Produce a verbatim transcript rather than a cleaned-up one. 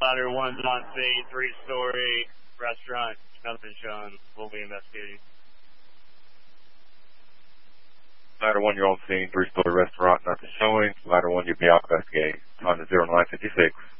Ladder one's on scene, three-story restaurant, nothing shown. We'll be investigating. Ladder one, you're on scene, three-story restaurant, nothing showing. Ladder one, you'll be out investigating. Time is zero nine fifty-six.